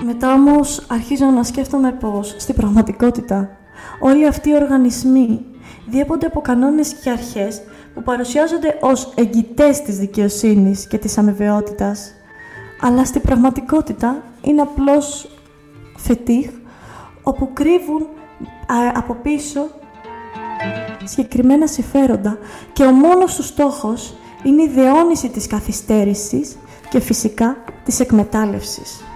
Μετά όμως αρχίζω να σκέφτομαι πως στην πραγματικότητα όλοι αυτοί οι οργανισμοί διέπονται από κανόνες και αρχές που παρουσιάζονται ως εγγυητές της δικαιοσύνης και της αμοιβαιότητας, αλλά στην πραγματικότητα είναι απλώς φετίχ, όπου κρύβουν από πίσω συγκεκριμένα συμφέροντα και ο μόνος τους στόχος είναι η διαιώνιση της καθυστέρησης και φυσικά της εκμετάλλευσης.